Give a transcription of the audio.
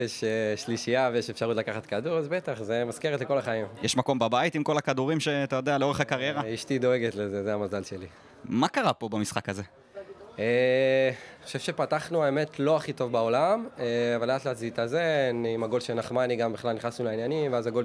יש שלישייה ויש אפשרות לקחת כדור, אז בטח, זה מזכרת לכל החיים. יש מקום בבית עם כל הכדורים שאתה יודע לאורך הקריירה? אשתי דואגת לזה, זה המזל שלי. מה קרה פה במשחק הזה? אני חושב שפתחנו האמת לא הכי טוב בעולם, אבל לאט לאט זה התאזן, עם הגול של נחמני גם בכלל נכנסנו לעניינים, ואז הגול